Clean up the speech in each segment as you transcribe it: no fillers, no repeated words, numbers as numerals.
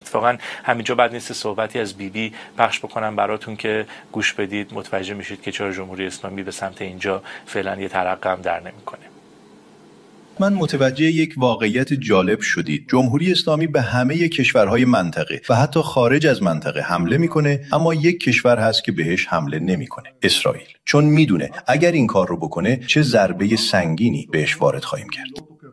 اتفاقا همینجا بعد نیست صحبتی از بیبی پخش بکنم براتون که گوش بدید، متوجه میشید که چرا جمهوری اسلامی به سمت اینجا فعلا یه ترقه هم در نمیکنه. من متوجه یک واقعیت جالب شدید. جمهوری اسلامی به همه کشورهای منطقه و حتی خارج از منطقه حمله میکنه، اما یک کشور هست که بهش حمله نمیکنه، اسرائیل. چون میدونه اگر این کار رو بکنه چه ضربه سنگینی بهش وارد خواهیم کرد.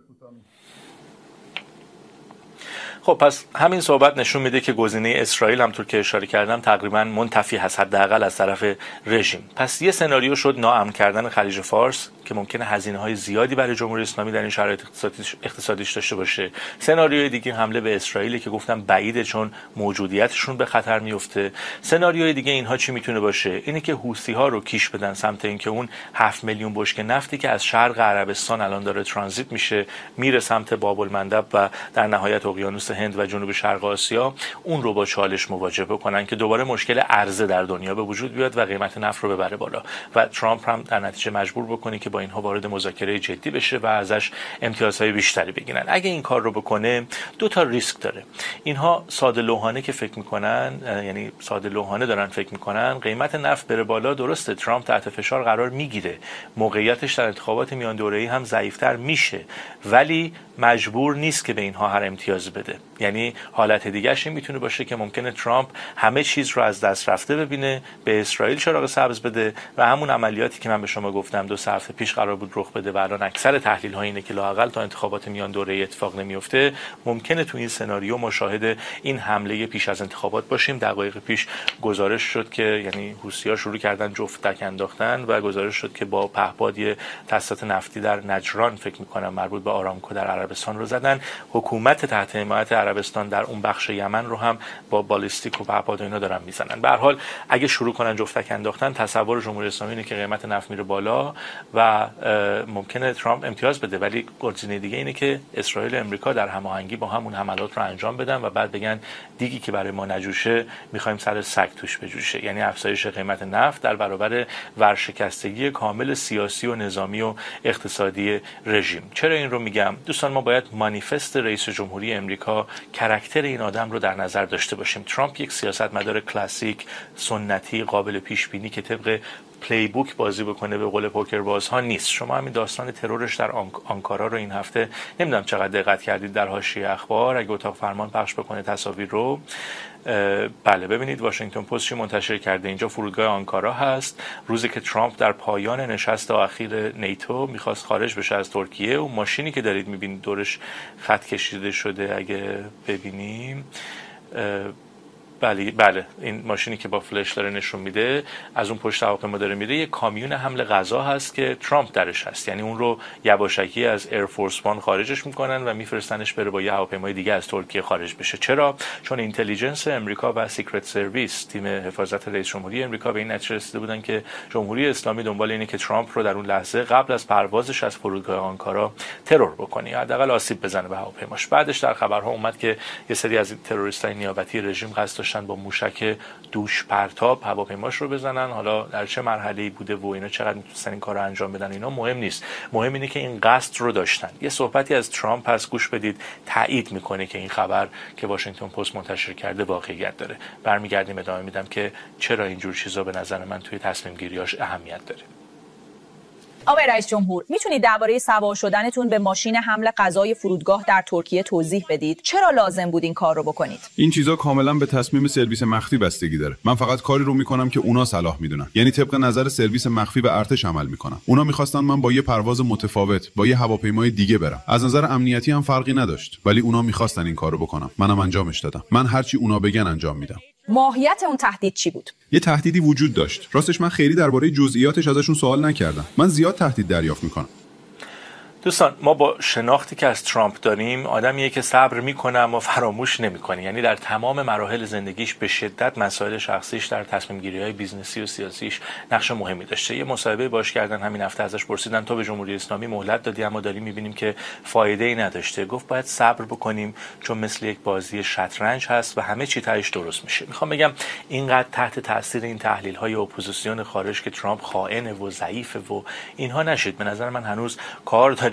خب پس همین صحبت نشون میده که گزینه اسرائیل هم طور که اشاره کردم تقریبا منتفی هست، حداقل از طرف رژیم. پس یه سناریو شد ناامن کردن خلیج فارس که ممکنه هزینه‌های زیادی برای جمهوری اسلامی در این شرایط اقتصادیش داشته باشه. سناریوی دیگه حمله به اسرائیل که گفتم بعیده چون موجودیتشون به خطر میفته. سناریوی دیگه اینها چی میتونه باشه؟ اینه که حوثی‌ها رو کیش بدن سمت اینکه اون 7 میلیون بشکه نفتی که از شرق عربستان الان داره ترانزیت میشه میره سمت باب المندب و در نهایت اقیانوس هند و جنوب شرق آسیا، اون رو با چالش مواجه بکنن که دوباره مشکل عرضه در دنیا به وجود بیاد و قیمت نفت رو ببره بالا و ترامپ هم در نتیجه مجبور بکنه که با اینها وارد مذاکره جدی بشه و ازش امتیازهای بیشتری بگیرن. اگه این کار رو بکنه دو تا ریسک داره. اینها ساده لوحانه که فکر میکنن، یعنی ساده لوحانه دارن فکر میکنن قیمت نفت بره بالا، درسته ترامپ تحت فشار قرار میگیره، موقعیتش در انتخابات میان دوره‌ای هم ضعیف‌تر میشه، ولی مجبور نیست که به اینها هر امتیاز بده. یعنی حالت دیگه‌ش این میتونه باشه که ممکنه ترامپ همه چیز رو از دست رفته ببینه، به اسرائیل چراغ سبز بده و همون عملیاتی که من به شما گفتم 2 هفته پیش قرار بود رخ بده و الان اکثر تحلیل‌ها اینه که لااقل تا انتخابات میان دوره‌ای اتفاق نمیفته، ممکنه تو این سناریو مشاهده این حمله پیش از انتخابات باشیم. دقایق پیش گزارش شد که یعنی حوثی‌ها شروع کردن جفتک انداختن و گزارش شد که با پهپاد تاسیسات نفتی در نجران فکر می‌کنم مربوط به آرامکو در عربستان رو زدن. حکومت تحت حمایت عربستان در اون بخش یمن رو هم با بالستیک و پهپاد و اینا دارن میزنن. به هر حال اگه شروع کنن جفتک انداختن، تصور جمهوری اسلامی اینه که قیمت نفت میره بالا و ممکنه ترامپ امتیاز بده، ولی گزینه دیگه اینه که اسرائیل و امریکا در هماهنگی با همون حملات رو انجام بدن و بعد بگن دیگی که برای ما نجوشه میخوایم سر سگ توش بجوشه، یعنی افزایش قیمت نفت در برابر ورشکستگی کامل سیاسی و نظامی و اقتصادی رژیم. چرا این رو میگم؟ دوستان ما باید مانیفست رئیس جمهوری امریکا، کاراکتر این آدم رو در نظر داشته باشیم. ترامپ یک سیاستمدار کلاسیک، سنتی، قابل پیش بینی که طبق پلی بوک بازی بکنه به قول پوکر بازها نیست. شما همین داستان ترورش در آنکارا رو این هفته نمیدونم چقدر دقت کردید در حاشیه اخبار، اگه اتاق فرمان پخش بکنه تصاویر رو، بله ببینید واشنگتن پست چی منتشر کرده. اینجا فرودگاه آنکارا هست، روزی که ترامپ در پایان نشست اخیر نیتو میخواست خارج بشه از ترکیه. و ماشینی که دارید میبینید دورش خط کشیده شده، اگه ببینیم بله این ماشینی که با فلش داره نشون میده از اون پشت هواپیما داره میره، یه کامیون حمل غذا هست که ترامپ درش هست، یعنی اون رو یواشکی از ایرفورس وان خارجش میکنن و میفرستنش بره با یه هواپیمای دیگه از ترکیه خارج بشه. چرا؟ چون اینتلیجنس امریکا و سیکرت سرویس، تیم حفاظت رئیس جمهوری امریکا، به این نتیجه رسیده بودن که جمهوری اسلامی دنبال اینه که ترامپ رو در اون لحظه قبل از پروازش از فرودگاه آنکارا ترور بکنه یا حداقل آسیب بزنه به هواپیماش. بعدش در خبرها اومد که یه سری از تروریستای نیابتی رژیم قصد داشتن با موشک دوش پرتاب هواپیماش رو بزنن. حالا در چه مرحله‌ای بوده و اینا چقدر میتونستن این کارو انجام بدن اینا مهم نیست، مهم اینه که این قصد رو داشتن. یه صحبتی از ترامپ پس گوش بدید، تایید میکنه که این خبر که واشنگتن پست منتشر کرده واقعیت داره. برمیگردیم ادامه میدم که چرا اینجور چیزا به نظر من توی تصمیم گیریاش اهمیت داره. آقای رئیس جمهور، میتونید درباره سوار شدنتون به ماشین حمل غذای فرودگاه در ترکیه توضیح بدید؟ چرا لازم بود این کار رو بکنید؟ این چیزا کاملا به تصمیم سرویس مخفی بستگی داره. من فقط کاری رو میکنم که اونا صلاح میدونن، یعنی طبق نظر سرویس مخفی و ارتش عمل میکنم. اونا میخواستن من با یه پرواز متفاوت با یه هواپیمای دیگه برم. از نظر امنیتی هم فرقی نداشت، ولی اونا میخواستن این کارو بکنم. منم انجامش دادم. من هرچی اونا بگن انجام میدم. ماهیت اون تهدید چی بود؟ یه تهدیدی وجود داشت. راستش من خیلی درباره جزئیاتش ازشون سوال نکردم. من زیاد تهدید دریافت میکنم. دوستان ما با شناختی که از ترامپ داریم، آدمیه که صبر میکنه اما فراموش نمیکنه، یعنی در تمام مراحل زندگیش به شدت مسائل شخصیش در تصمیم گیری های بیزنسی و سیاسیش نقش مهمی داشته. یه مصاحبه باش کردن همین هفته، ازش پرسیدن تو به جمهوری اسلامی مهلت دادی اما داریم میبینیم که فایده ای نداشته. گفت باید صبر بکنیم چون مثل یک بازی شطرنج هست و همه چی تهش درست میشه. میخوام بگم اینقدر تحت تاثیر این تحلیل های اپوزیسیون خارج که ترامپ خائن و ضعیف و اینها نشید. به نظر من هنوز کار داریم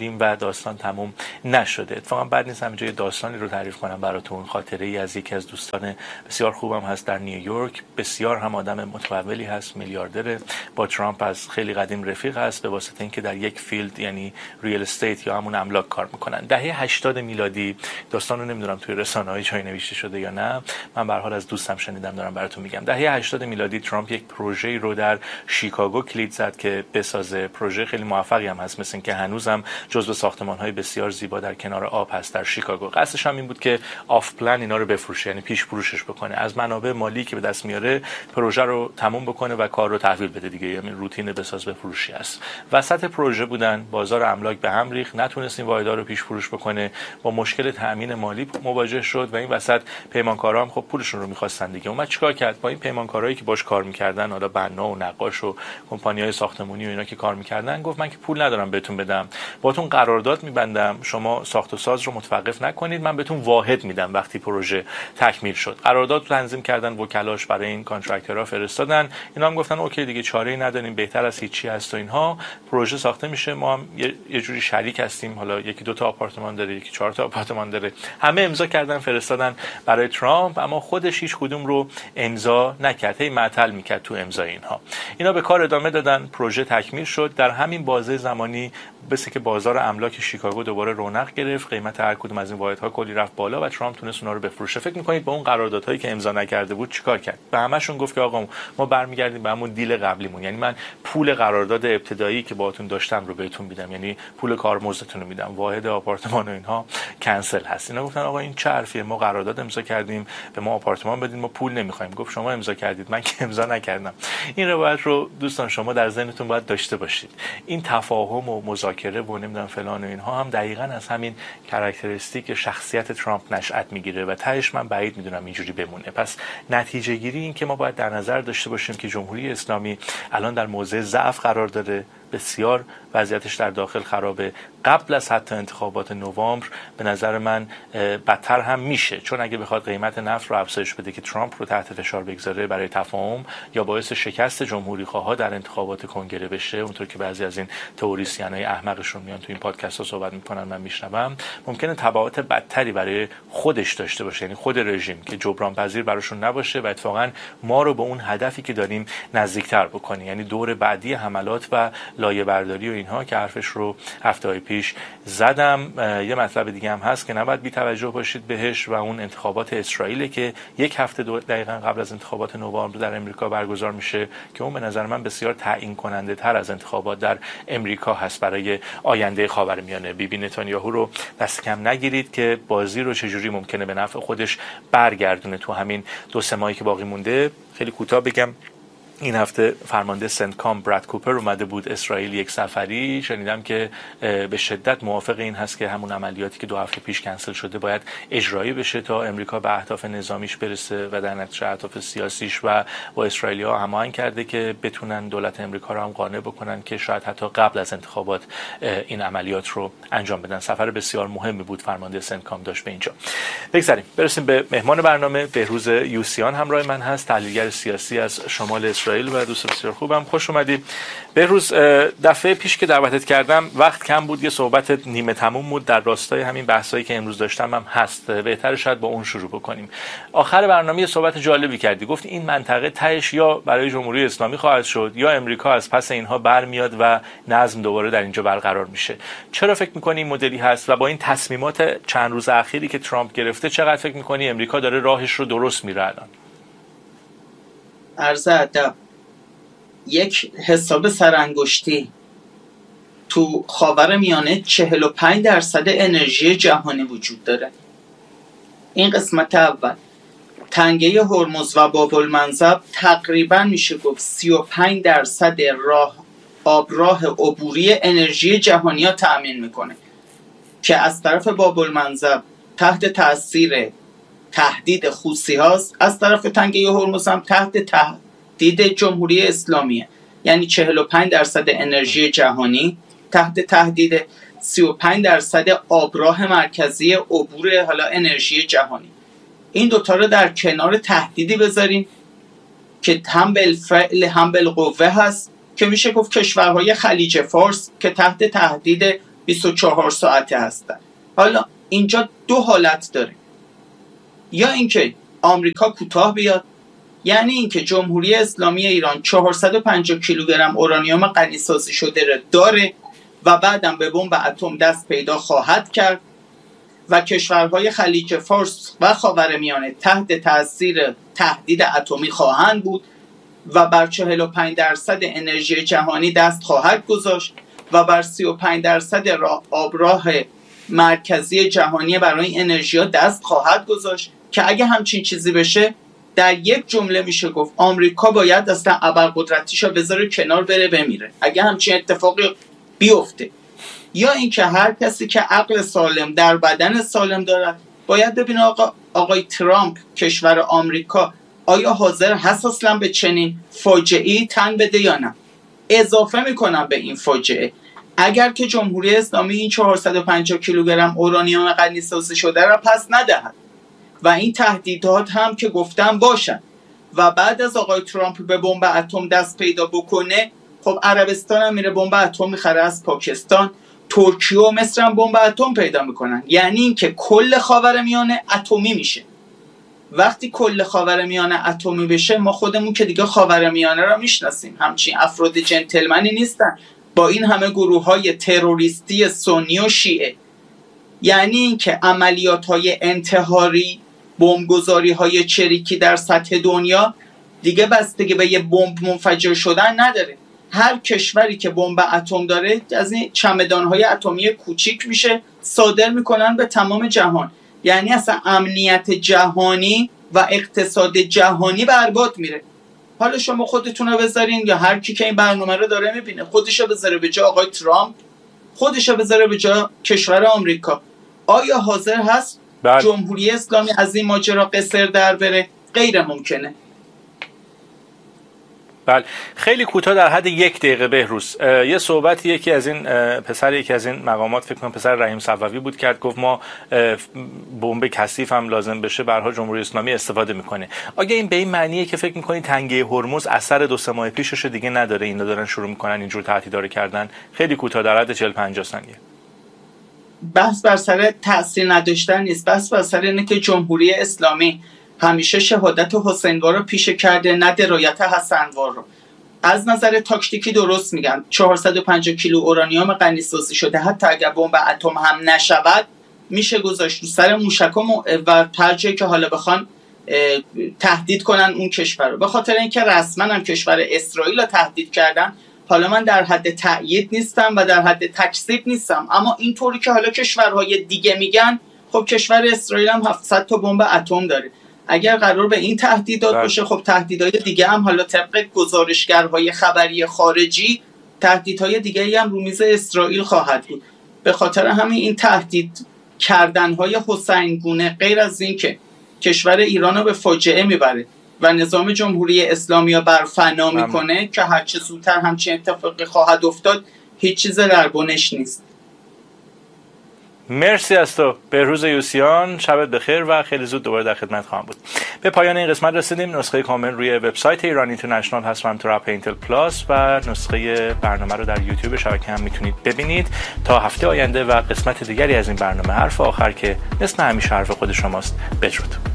داریم و داستان تموم نشده. اتفاقا بعد نیست همینجا یه داستانی رو تعریف کنم براتون. خاطره ای از یکی از دوستان بسیار خوبم هست در نیویورک، بسیار هم آدم متحولی هست، میلیاردره، با ترامپ از خیلی قدیم رفیق هست به واسطه اینکه در یک فیلد یعنی ریل استیت یا همون املاک کار میکنن. دهه 80 میلادی، داستان رو نمیدونم توی رسانه‌های جایی نوشته شده یا نه، من به هر حال از دوستم شنیدم دارم براتون میگم. دهه 80 میلادی ترامپ یک پروژه‌ای رو در شیکاگو کلید زد که بسازه. پروژه خیلی موفقی هم هست، مثل اینکه هنوزم جزو ساختمان‌های بسیار زیبا در کنار آب هست در شیکاگو. قصدش هم این بود که آف پلن اینا رو بفروشه، یعنی پیش فروشش بکنه، از منابع مالی که به دست میاره پروژه رو تموم بکنه و کار رو تحویل بده دیگه، یعنی روتین بساز بفروشی است. وسط پروژه بودن، بازار املاک به هم ریخت، نتونست این واحدها رو پیش فروش بکنه، با مشکل تامین مالی مواجه شد و این وسط پیمانکارا هم خب پولشون رو می‌خواستن دیگه. اومد چیکار کرد؟ با این پیمانکارایی که باش کار می‌کردن، حالا بنا و نقاش و کمپانی‌های ساختمانی و اینا که کار می‌کردن، گفت من که پول ندارم بهتون بدم، باهاتون قرارداد می‌بندم، شما ساخت و ساز رو متوقف نکنید، من بهتون واحد میدم وقتی پروژه تکمیل شد. قرارداد رو تنظیم کردن، وکلاش برای این کانترکتورها فرستادن، اینا هم گفتن اوکی دیگه، چاره‌ای نداریم، بهتر از هیچی هست و اینها. پروژه ساخته میشه، ما هم یه جوری شریک هستیم، حالا یکی 2 تا آپارتمان داره، یکی 4 تا آپارتمان داره. همه امضا کردن فرستادن برای ترامپ، اما خودش هیچ کدوم رو امضا نکرد، هی معطل میکرد تو امضای اینها. اینا به کار ادامه دادن، پروژه تکمیل شد. در همین بازه زمانی بسه که بازار املاک شیکاگو دوباره رونق گرفت، قیمت هر کدوم از این واحدها کلی رفت بالا و ترامپ تونست اونا رو بفروشه. فکر می‌کنید با اون قراردادهایی که امضا نکرده بود چیکار کرد؟ به همشون گفت که آقا ما برمیگردیم به همون دیل قبلیمون، یعنی من پول قرارداد ابتدایی که باهاتون داشتم رو بهتون میدم، یعنی پول کارمزدتون رو میدم، واحد آپارتمان و اینها کنسل هست. اینا گفتن آقا این چه حرفیه، ما قرارداد امضا کردیم، به ما آپارتمان بدین، ما پول نمیخوایم. گفت شما امضا کردید، من که امضا نکردم. این روایت رو دوستان شما در ذهنتون باید داشته باشید. این تفاهم و مذاکره و نمیدونم فلان و اینها هم دقیقاً از همین کاراکتریستیک شخصیت ترامپ نشأت میگیره و تهش من بعید میدونم اینجوری بمونه. پس نتیجه گیری این که ما باید در نظر داشته باشیم که جمهوری اسلامی الان در موضع ضعف قرار داره، بسیار وضعیتش در داخل خرابه. قبل از حتی انتخابات نوامبر به نظر من بدتر هم میشه، چون اگه بخواد قیمت نفت رو افزایش بده که ترامپ رو تحت فشار بگذاره برای تفاهم یا باعث شکست جمهوری خواها در انتخابات کنگره بشه، اونطور که بعضی از این تئوریسینای احمقشون میان تو این پادکست ها صحبت میکنن من میشنوم، ممکنه تبعات بدتری برای خودش داشته باشه، یعنی خود رژیم که جبران پذیر براشون نباشه و اتفاقا ما رو به اون هدفی که داریم نزدیکتر بکنه، یعنی دور بعدی حملات و لایه برداری و اینها که حرفش رو هفته‌های پیش زدم. یه مطلب دیگه هم هست که نباید بی توجه باشید بهش و اون انتخابات اسرائیل که یک هفته دقیقاً قبل از انتخابات نوامبر در امریکا برگزار میشه که اون به نظر من بسیار تعیین کننده تر از انتخابات در امریکا هست برای آینده خاورمیانه. بیبی نتانیاهو رو دست کم نگیرید که بازی رو چجوری ممکنه به نفع خودش برگردونه تو همین 2-3 ماهی که باقی مونده. خیلی کوتاه بگم، این هفته فرمانده سنتکام براد کوپر اومده بود اسرائیل یک سفری، شنیدم که به شدت موافق این هست که همون عملیاتی که 2 هفته پیش کنسل شده باید اجرایی بشه تا امریکا به اهداف نظامیش برسه و در نتیجه اهداف سیاسیش و با اسرائیلی‌ها هماهنگ کرده که بتونن دولت امریکا رو هم قانع بکنن که شاید حتی قبل از انتخابات این عملیات رو انجام بدن. سفر بسیار مهمی بود فرمانده سنتکام داشت به اینجا. بگذاریم برسیم به مهمان برنامه. بهروز یوسیان همراه من هست، تحلیلگر سیاسی از شمال اسرائیل و دوست بسیار خوبم. خوش اومدی بهروز. دفعه پیش که دعوتت کردم وقت کم بود، یه صحبت نیمه تموم بود در راستای همین بحثایی که امروز داشتم هم هست، بهتره شاید با اون شروع بکنیم. آخر برنامه یه صحبت جالبی کردی، گفتی این منطقه تهش یا برای جمهوری اسلامی خواهد شد یا امریکا از پس اینها برمیاد و نظم دوباره در اینجا برقرار میشه. چرا فکر می‌کنی این مدلی هست و با این تصمیمات چند روز اخیری که ترامپ گرفته چقدر فکر می‌کنی امریکا داره راهش رو درست میره الان؟ عرض ادب، یک حساب سرانگشتی تو خاورمیانه 45% انرژی جهانی وجود داره. این قسمت اول. تنگه هرمز و باب المنزب تقریبا میشه گفت 35% آبراه عبوری انرژی جهانی ها تأمین میکنه که از طرف باب المنزب تحت تاثیر تهدید خوثی هاست، از طرف تنگه هرمز هم تحت تهدید جمهوری اسلامیه. یعنی 45% انرژی جهانی تحت تهدید، 35% آبراه مرکزی عبور حالا انرژی جهانی. این دوتا رو در کنار تهدیدی بذارین که هم بالفعل هم بالقوه هست که میشه گفت کشورهای خلیج فارس که تحت تهدید 24 ساعته هستن. حالا اینجا دو حالت داره، یا اینکه آمریکا کوتاه بیاد، یعنی اینکه جمهوری اسلامی ایران 450 کیلوگرم اورانیوم غنی‌سازی شده داره و بعدم به بمب اتم دست پیدا خواهد کرد و کشورهای خلیج فارس و خاورمیانه تحت تاثیر تهدید اتمی خواهند بود و بر 45% انرژی جهانی دست خواهد گذاشت و بر 35% آبراه مرکزی جهانی برای انرژی دست خواهد گذاشت که اگه همچین چیزی بشه در یک جمله میشه گفت آمریکا باید اصلا ابرقدرتیشو بذاره کنار، بره بمیره اگه همچین اتفاقی بیفته. یا اینکه هر کسی که عقل سالم در بدن سالم دارد باید ببینه آقای ترامپ کشور آمریکا آیا حاضر هست اصلا به چنین فاجعه‌ای تن بده یا نه. اضافه میکنم به این فاجعه، اگر که جمهوری اسلامی این 450 کیلوگرم اورانیوم غنی‌سازی شده را پس ندهد و این تهدیدات هم که گفتم باشن و بعد از آقای ترامپ به بمب اتم دست پیدا بکنه، خب عربستان هم میره بمب اتم میخره از پاکستان، ترکیه و مصر هم بمب اتم پیدا میکنن، یعنی اینکه کل خاورمیانه اتمی میشه. وقتی کل خاورمیانه اتمی بشه ما خودمون که دیگه خاورمیانه را میشناسیم، همچین افراد جنتلمنی نیستن با این همه گروه‌های تروریستی سنی و شیعه. یعنی اینکه عملیات‌های انتحاری، بمبگذاری‌های چریکی در سطح دنیا دیگه بستگی به یه بمب منفجر شدن نداره. هر کشوری که بمب اتم داره از این چمدان‌های اتمی کوچیک میشه صادر میکنن به تمام جهان، یعنی اصلا امنیت جهانی و اقتصاد جهانی برباد میره. حالا شما خودتون رو بذارین یا هر کی که این برنامه رو داره میبینه خودش رو بذاره به جای آقای ترامپ، خودش رو بذاره به جای کشور آمریکا، آیا حاضر هست جمهوری اسلامی از این ماجرا قصر در بره؟ غیر ممکنه. بله، خیلی کوتاه در حد 1 دقیقه بهروز، یه صحبتی یکی از این مقامات فکر کنم پسر رحیم صفوی بود کرد، گفت ما بمب کثیف هم لازم بشه برها جمهوری اسلامی استفاده میکنه. آگه این به این معنیه که فکر میکنی تنگه هرمز اثر 2-3 ماه پیشش دیگه نداره، اینا دارن شروع میکنن اینجور تهدیدار کردن؟ خیلی کوتاه در حد 40-50 ثانیه. بحث بر سر تأثیر نداشتن نیست، بحث بر سر اینه که جمهوری اسلامی همیشه شهادت حسینوار رو پیشه کرده، نه درایت حسنوار رو. از نظر تاکتیکی درست میگن، 450 کیلو اورانیوم غنی‌سازی شده حتی اگر بمب اتم هم نشود میشه گذاشت رو سر موشکام و هر جایی که حالا بخوان تهدید کنن اون کشور رو. به خاطر اینکه رسما هم کشور اسرائیل رو تهدید کردن، حالا من در حد تأیید نیستم و در حد تکذیب نیستم، اما اینطوری که حالا کشورهای دیگه میگن، خب کشور اسرائیل هم 700 تا بمب اتم داره. اگر قرار به این تهدیدات باشه، خب تهدیدهای دیگه هم حالا طبق گزارشگرهای خبری خارجی تهدیدهای دیگه هم رو میز اسرائیل خواهد بود. به خاطر همین این تهدید کردنهای حسینگونه غیر از این که کشور ایران رو به فاجعه میبره و نظام جمهوری اسلامی رو برفنا میکنه که هرچه زودتر همچین اتفاقی خواهد افتاد، هیچ چیز دربونش نیست. مرسی از تو بهروز یوسیان، شبت بخیر و خیلی زود دوباره در خدمت خواهم بود. به پایان این قسمت رسیدیم. نسخه کامل روی وبسایت ایران اینترنشنال هست و همینطور اپ اینتل پلاس و نسخه برنامه رو در یوتیوب شبکه هم میتونید ببینید. تا هفته آینده و قسمت دیگری از این برنامه حرف آخر که مثل همیشه حرف خود شماست. بدرود.